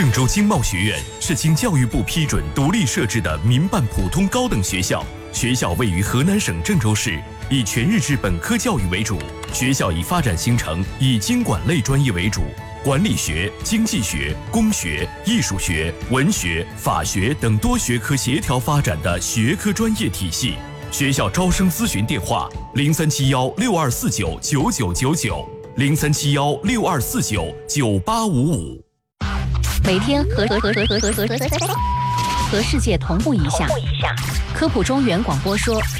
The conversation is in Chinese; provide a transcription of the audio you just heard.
郑州经贸学院是经教育部批准独立设置的民办普通高等学校。学校位于河南省郑州市，以全日制本科教育为主。学校以发展形成以经管类专业为主，管理学、经济学、工学、艺术学、文学、法学等多学科协调发展的学科专业体系。学校招生咨询电话：037162499999。037162499855。 每天和世界同步一下。科普中原广播说。